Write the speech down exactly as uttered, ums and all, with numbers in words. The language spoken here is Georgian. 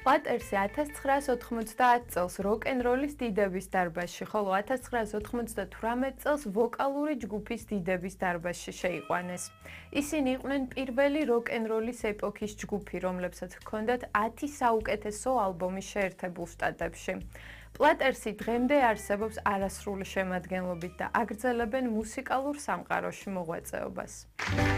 პლატერსი ათას ცხრაას ოთხმოცდაათ წელს როკ-ენ-როლის დიდების დარბაზში, ხოლო ათას ცხრაას ოთხმოცდათვრამეტ წელს ვოკალური ჯგუფის დიდების დარბაზში შეიყვანეს. ისინი იყვნენ პირველი როკ-ენ-როლის ეპოქის ჯგუფი, რომლებსაც ჰქონდათ ათი საუკეთესო ალბომი შეერთებულ შტატებში. პლატერსი დღემდე არსებობს არასრული შემადგენლობით და აგრძელებენ მუსიკალურ სამყაროში მოღვაწეობას.